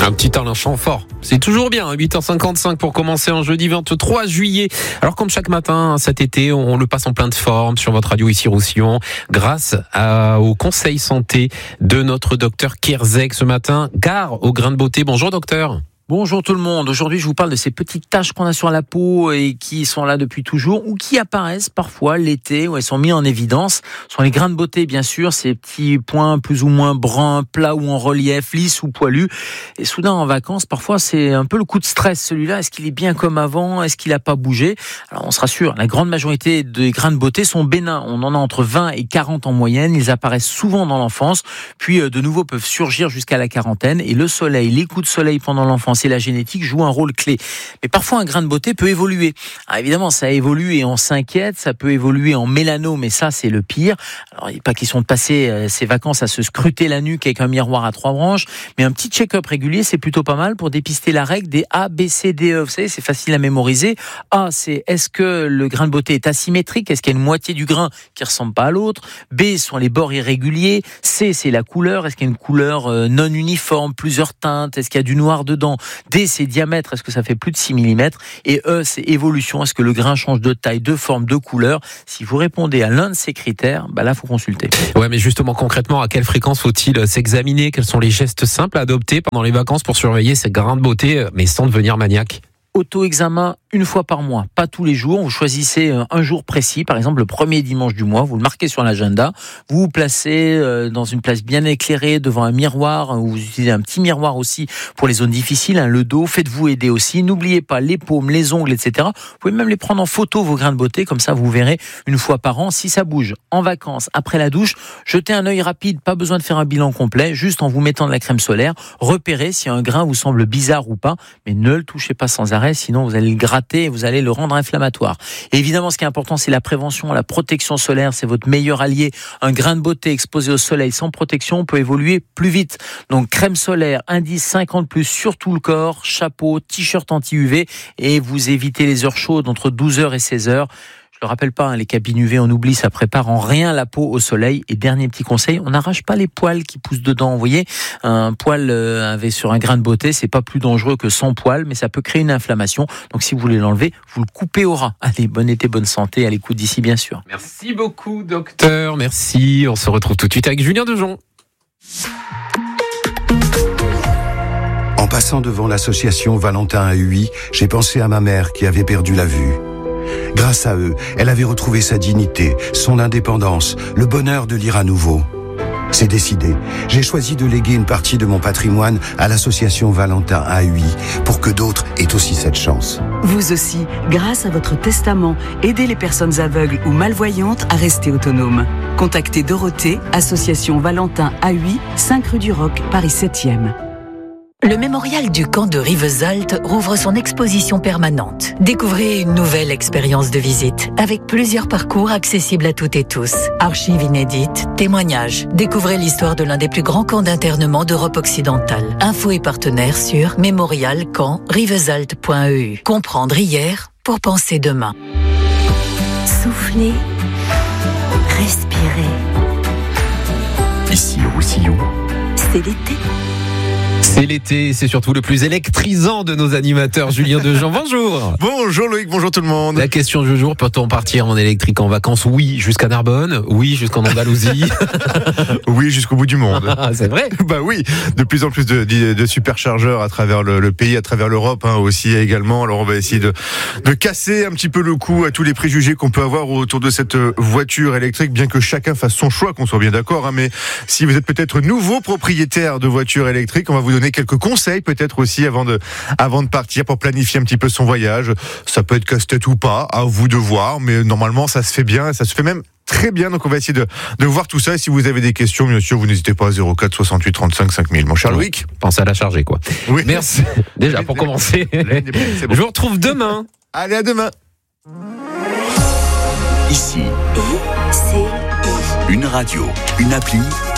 Un petit Alain Chamfort, c'est toujours bien, 8h55 pour commencer en jeudi 23 juillet. Alors comme chaque matin cet été, on le passe en pleine forme sur votre radio ici Roussillon, grâce au conseil santé de notre docteur Kierzek ce matin. Gare au grain de beauté, bonjour docteur. Bonjour tout le monde, aujourd'hui je vous parle de ces petites taches qu'on a sur la peau et qui sont là depuis toujours ou qui apparaissent parfois l'été où elles sont mises en évidence. Ce sont les grains de beauté bien sûr, ces petits points plus ou moins bruns, plats ou en relief, lisses ou poilus. Et soudain en vacances, parfois c'est un peu le coup de stress celui-là. Est-ce qu'il est bien comme avant ? Est-ce qu'il n'a pas bougé ? Alors on se rassure, la grande majorité des grains de beauté sont bénins. On en a entre 20 et 40 en moyenne. Ils apparaissent souvent dans l'enfance, puis de nouveau peuvent surgir jusqu'à la quarantaine. Et le soleil, les coups de soleil pendant l'enfance et la génétique jouent un rôle clé. Mais parfois, un grain de beauté peut évoluer. Alors évidemment, ça évolue et on s'inquiète. Ça peut évoluer en mélanome, mais ça, c'est le pire. Alors, il n'est pas question de passer ses vacances à se scruter la nuque avec un miroir à 3 branches, mais un petit check-up régulier, c'est plutôt pas mal pour dépister la règle des A, B, C, D, E. Vous savez, c'est facile à mémoriser. A, c'est est-ce que le grain de beauté est asymétrique ? Est-ce qu'il y a une moitié du grain qui ressemble pas à l'autre ? B, sont les bords irréguliers. C, c'est la couleur. Est-ce qu'il y a une couleur non uniforme, plusieurs teintes ? Est-ce qu'il y a du noir dedans ? D, c'est diamètre, est-ce que ça fait plus de 6 mm ? Et E, c'est évolution, est-ce que le grain change de taille, de forme, de couleur ? Si vous répondez à l'un de ces critères, là, il faut consulter. Ouais, mais justement, concrètement, à quelle fréquence faut-il s'examiner ? Quels sont les gestes simples à adopter pendant les vacances pour surveiller ces grains de beauté, mais sans devenir maniaque ? Auto-examen une fois par mois, pas tous les jours. Vous choisissez un jour précis, par exemple le premier dimanche du mois, vous le marquez sur l'agenda, vous vous placez dans une place bien éclairée devant un miroir, vous utilisez un petit miroir aussi pour les zones difficiles, le dos, faites-vous aider aussi. N'oubliez pas les paumes, les ongles, etc. Vous pouvez même les prendre en photo, vos grains de beauté, comme ça vous verrez une fois par an. Si ça bouge en vacances, après la douche, jetez un œil rapide, pas besoin de faire un bilan complet, juste en vous mettant de la crème solaire, repérez si un grain vous semble bizarre ou pas, mais ne le touchez pas sans arrêt, sinon vous allez le gratter et vous allez le rendre inflammatoire. Et évidemment, ce qui est important, c'est la prévention, la protection solaire, c'est votre meilleur allié. Un grain de beauté exposé au soleil sans protection peut évoluer plus vite. Donc crème solaire, indice 50+, sur tout le corps, chapeau, t-shirt anti-UV, et vous évitez les heures chaudes entre 12h et 16h. Je le rappelle pas, les cabines UV, on oublie, ça prépare en rien la peau au soleil. Et dernier petit conseil, on n'arrache pas les poils qui poussent dedans. Vous voyez, un poil sur un grain de beauté, c'est pas plus dangereux que sans poil, mais ça peut créer une inflammation. Donc si vous voulez l'enlever, vous le coupez au ras. Allez, bon été, bonne santé, à l'écoute d'ici bien sûr. Merci beaucoup docteur, merci. On se retrouve tout de suite avec Julien Dejon. En passant devant l'association Valentin AUI, j'ai pensé à ma mère qui avait perdu la vue. Grâce à eux, elle avait retrouvé sa dignité, son indépendance, le bonheur de lire à nouveau. C'est décidé. J'ai choisi de léguer une partie de mon patrimoine à l'association Valentin AUI pour que d'autres aient aussi cette chance. Vous aussi, grâce à votre testament, aidez les personnes aveugles ou malvoyantes à rester autonomes. Contactez Dorothée, association Valentin AUI, 5 rue du Roc, Paris 7e. Le mémorial du camp de Rivesaltes rouvre son exposition permanente. Découvrez une nouvelle expérience de visite avec plusieurs parcours accessibles à toutes et tous. Archives inédites, témoignages. Découvrez l'histoire de l'un des plus grands camps d'internement d'Europe occidentale. Infos et partenaires sur mémorial-camp-rivesaltes.eu. Comprendre hier pour penser demain. Soufflez, respirez. Ici Roussillon, C'est l'été. C'est l'été, c'est surtout le plus électrisant de nos animateurs. Julien Dejon, bonjour. Bonjour Loïc, bonjour tout le monde. La question du jour, peut-on partir en électrique en vacances ? Oui, jusqu'à Narbonne. Oui, jusqu'en Andalousie. Oui, jusqu'au bout du monde. C'est vrai ? Bah oui, de plus en plus de superchargeurs à travers le pays, à travers l'Europe aussi également. Alors on va essayer de casser un petit peu le cou à tous les préjugés qu'on peut avoir autour de cette voiture électrique, bien que chacun fasse son choix, qu'on soit bien d'accord. Mais si vous êtes peut-être nouveau propriétaire de voiture électrique, on va vous donner quelques conseils peut-être aussi avant de partir pour planifier un petit peu son voyage. Ça peut être casse-tête ou pas, à vous de voir, mais normalement ça se fait bien, ça se fait même très bien. Donc on va essayer de voir tout ça. Et si vous avez des questions, bien sûr, vous n'hésitez pas à 04 68 35 5000. Mon cher Loïc, pensez à la charger, quoi. Oui. Merci. Déjà pour commencer. C'est bon. Je vous retrouve demain. Allez, à demain. Ici, ICI. une radio, une appli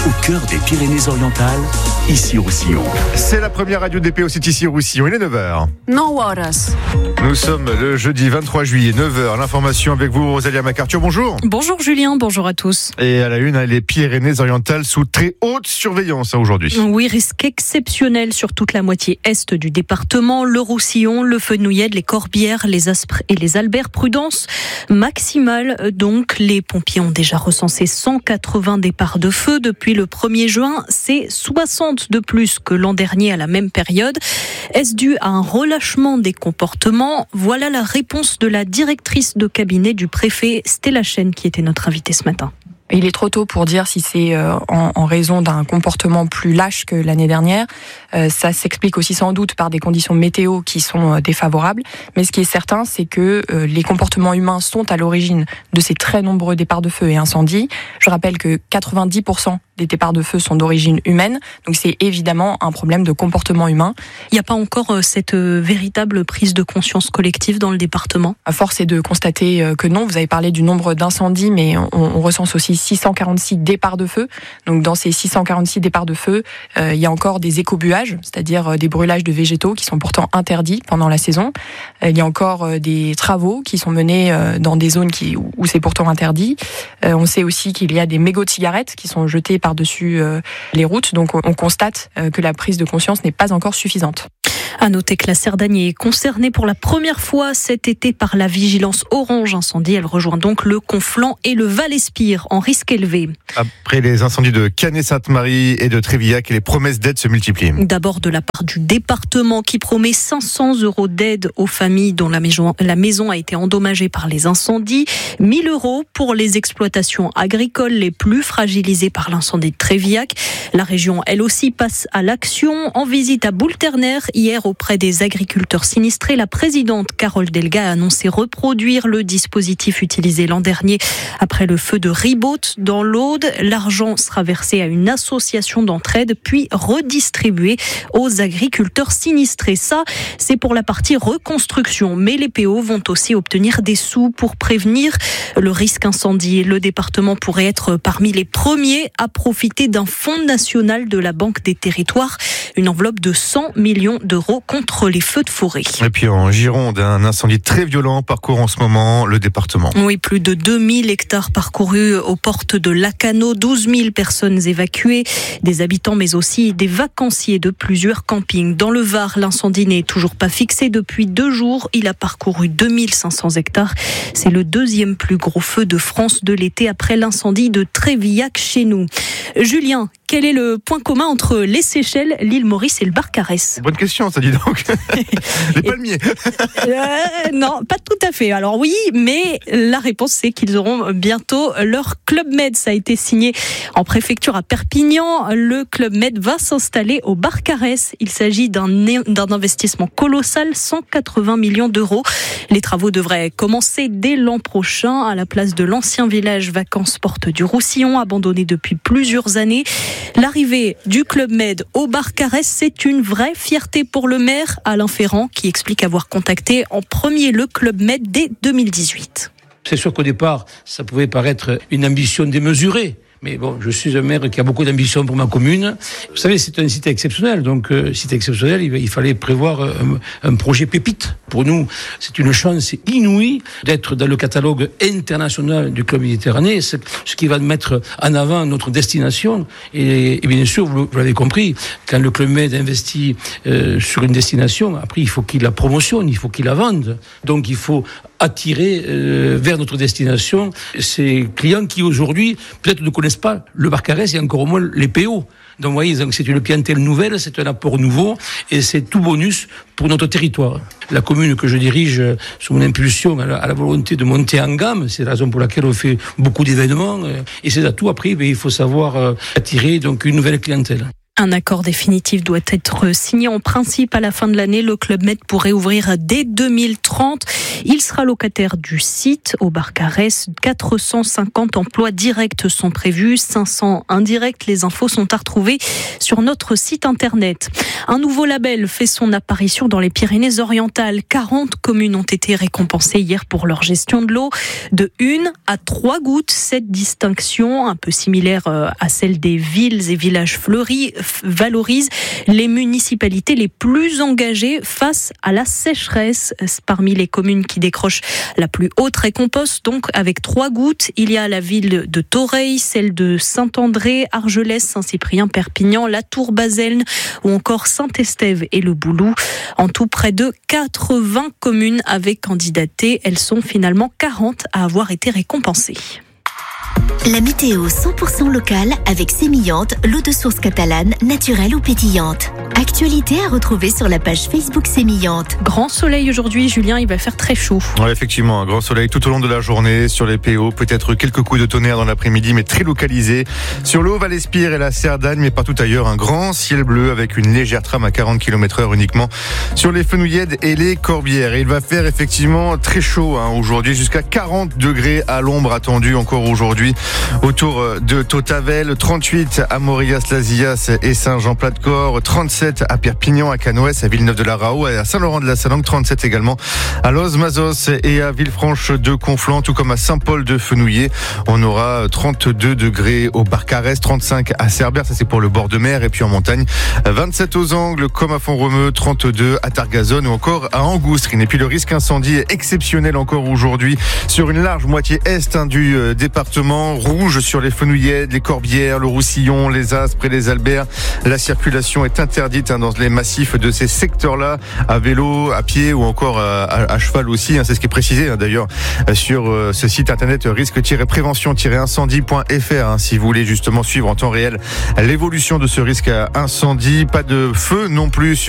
au cœur des Pyrénées-Orientales, Issy-Roussillon. C'est la première radio DPO, c'est Issy-Roussillon, il est 9h. 9 horas. Nous sommes le jeudi 23 juillet, 9h. L'information avec vous, Rosalia MacArthur, bonjour. Bonjour Julien, bonjour à tous. Et à la une, les Pyrénées-Orientales sous très haute surveillance aujourd'hui. Oui, risque exceptionnel sur toute la moitié est du département. Le Roussillon, le Fenouillède, les Corbières, les Aspres et les Alberts. Prudence maximale donc. Les pompiers ont déjà recensé 180 départs de feu depuis le 1er juin. C'est 60 de plus que l'an dernier à la même période. Est-ce dû à un relâchement des comportements ? Voilà la réponse de la directrice de cabinet du préfet Stella Chen qui était notre invitée ce matin. Il est trop tôt pour dire si c'est en raison d'un comportement plus lâche que l'année dernière. Ça s'explique aussi sans doute par des conditions météo qui sont défavorables. Mais ce qui est certain, c'est que les comportements humains sont à l'origine de ces très nombreux départs de feu et incendies. Je rappelle que 90% des départs de feu sont d'origine humaine. Donc c'est évidemment un problème de comportement humain. Il n'y a pas encore cette véritable prise de conscience collective dans le département ? À force est de constater que non. Vous avez parlé du nombre d'incendies, mais on recense aussi 646 départs de feu. Donc dans ces 646 départs de feu, il y a encore des écobuages, c'est-à-dire des brûlages de végétaux qui sont pourtant interdits pendant la saison. Il y a encore des travaux qui sont menés dans des zones où c'est pourtant interdit. On sait aussi qu'il y a des mégots de cigarettes qui sont jetés par-dessus les routes. Donc on constate que la prise de conscience n'est pas encore suffisante. À noter que la Cerdagne est concernée pour la première fois cet été par la vigilance orange incendie. Elle rejoint donc le Conflans et le Val-Espire en risque élevé. Après les incendies de Canet-Sainte-Marie et de Trévillac, les promesses d'aide se multiplient. D'abord de la part du département qui promet 500 € d'aide aux familles dont la maison a été endommagée par les incendies. 1 000 € pour les exploitations agricoles les plus fragilisées par l'incendie de Trévillac. La région, elle aussi, passe à l'action. En visite à Boulterner hier auprès des agriculteurs sinistrés, la présidente Carole Delga a annoncé reproduire le dispositif utilisé l'an dernier après le feu de Ribaut dans l'Aude. L'argent sera versé à une association d'entraide puis redistribué aux agriculteurs sinistrés. Ça, c'est pour la partie reconstruction. Mais les PO vont aussi obtenir des sous pour prévenir le risque incendie. Le département pourrait être parmi les premiers à profiter d'un fonds national de la Banque des Territoires, une enveloppe de 100 millions d'euros contre les feux de forêt. Et puis en Gironde, un incendie très violent parcourt en ce moment le département. Oui, plus de 2000 hectares parcourus aux portes de Lacanau, 12 000 personnes évacuées, des habitants mais aussi des vacanciers de plusieurs campings. Dans le Var, l'incendie n'est toujours pas fixé depuis 2 jours. Il a parcouru 2500 hectares. C'est le 2e plus gros feu de France de l'été après l'incendie de Trévillac chez nous. Julien, quel est le point commun entre les Seychelles, l'île Maurice et le Barcarès ? Bonne question, ça dit donc. Les palmiers. Non, pas tout à fait. Alors oui, mais la réponse c'est qu'ils auront bientôt leur Club Med. Ça a été signé en préfecture à Perpignan. Le Club Med va s'installer au Barcarès. Il s'agit d'un investissement colossal, 180 millions d'euros. Les travaux devraient commencer dès l'an prochain à la place de l'ancien village vacances Porte du Roussillon, abandonné depuis plusieurs années. L'arrivée du Club Med au Barcarès, c'est une vraie fierté pour le maire Alain Ferrand qui explique avoir contacté en premier le Club Med dès 2018. C'est sûr qu'au départ, ça pouvait paraître une ambition démesurée. Mais bon, je suis un maire qui a beaucoup d'ambition pour ma commune. Vous savez, c'est un site exceptionnel. Donc, site exceptionnel, il fallait prévoir un projet pépite. Pour nous, c'est une chance inouïe d'être dans le catalogue international du Club Méditerranée, ce qui va mettre en avant notre destination. Et bien sûr, vous l'avez compris, quand le Club Med investit sur une destination, après, il faut qu'il la promotionne, il faut qu'il la vende. Donc, il faut attirer vers notre destination ces clients qui aujourd'hui peut-être ne connaissent pas le Barcarès et encore moins les PO. Donc vous voyez, c'est une clientèle nouvelle, c'est un apport nouveau et c'est tout bonus pour notre territoire. La commune que je dirige sous mon impulsion a la volonté de monter en gamme, c'est la raison pour laquelle on fait beaucoup d'événements et ces atouts après, il faut savoir attirer donc une nouvelle clientèle. Un accord définitif doit être signé en principe à la fin de l'année. Le Club Med pourrait ouvrir dès 2030. Il sera locataire du site au Barcarès. 450 emplois directs sont prévus, 500 indirects. Les infos sont à retrouver sur notre site internet. Un nouveau label fait son apparition dans les Pyrénées-Orientales. 40 communes ont été récompensées hier pour leur gestion de l'eau. De 1 à 3 gouttes, cette distinction, un peu similaire à celle des villes et villages fleuris, valorise les municipalités les plus engagées face à la sécheresse. Parmi les communes qui décrochent la plus haute récompense, donc avec 3 gouttes, il y a la ville de Thoreil, celle de Saint-André, Argelès, Saint-Cyprien, Perpignan, La Tour-Baselne ou encore Saint-Estève et le Boulou. En tout, près de 80 communes avaient candidaté. Elles sont finalement 40 à avoir été récompensées. La météo 100% locale avec Sémillante, l'eau de source catalane, naturelle ou pétillante. Actualité à retrouver sur la page Facebook Sémillante. Grand soleil aujourd'hui, Julien, il va faire très chaud. Ouais, effectivement, un grand soleil tout au long de la journée sur les PO, peut-être quelques coups de tonnerre dans l'après-midi, mais très localisés. Sur l'eau, Val-Espire et la Cerdagne, mais partout ailleurs, un grand ciel bleu avec une légère trame à 40 km/h uniquement sur les Fenouillèdes et les Corbières. Et il va faire effectivement très chaud aujourd'hui, jusqu'à 40 degrés à l'ombre attendu encore aujourd'hui autour de Tautavel, 38 à Mauriac-Lazias et Saint-Jean-Plat-de-Corps, 37 à Perpignan, à Canoës, à Villeneuve-de-la-Raho, à Saint-Laurent-de-la-Salanque, 37 également à Loz-Mazos et à Villefranche-de-Conflans, tout comme à Saint-Paul-de-Fenouillet. On aura 32 degrés au Barcarès, 35 à Cerbère, ça c'est pour le bord de mer, et puis en montagne, 27 aux Angles, comme à Font-Romeu, 32 à Targazone ou encore à Angoustrine. Et puis le risque incendie est exceptionnel encore aujourd'hui sur une large moitié est du département. Rouge sur les Fenouillèdes, les Corbières, le Roussillon, les Aspres et les Alberts. La circulation est interdite dans les massifs de ces secteurs-là, à vélo, à pied ou encore à cheval aussi. C'est ce qui est précisé d'ailleurs sur ce site internet risque-prévention-incendie.fr si vous voulez justement suivre en temps réel l'évolution de ce risque incendie. Pas de feu non plus